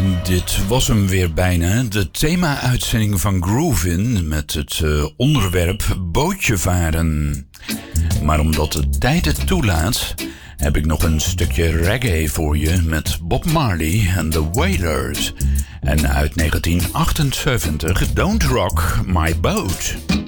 Dit was hem weer bijna, de thema-uitzending van Groovin met het onderwerp bootje varen. Maar omdat de tijd het toelaat, heb ik nog een stukje reggae voor je met Bob Marley en The Wailers. En uit 1978, Don't Rock My Boat.